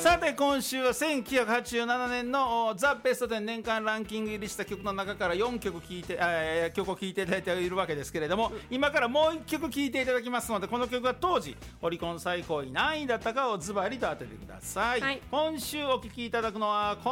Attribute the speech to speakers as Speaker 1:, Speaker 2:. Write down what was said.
Speaker 1: さて今週は1987年のザ・ベスト10年間ランキング入りした曲の中から4曲曲を聴いていただいているわけですけれども、今からもう1曲聴いていただきますので、この曲は当時オリコン最高位何位だったかをズバリと当ててください、はい、今週お聴きいただくのは